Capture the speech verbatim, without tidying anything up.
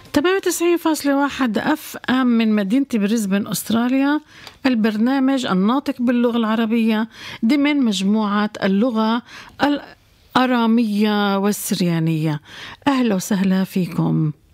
ثمانية وتسعين فاصلة واحد أف أم من مدينة بريسبن أستراليا. البرنامج الناطق باللغة العربية ضمن مجموعة اللغة الأرامية والسريانية. أهلا وسهلا فيكم.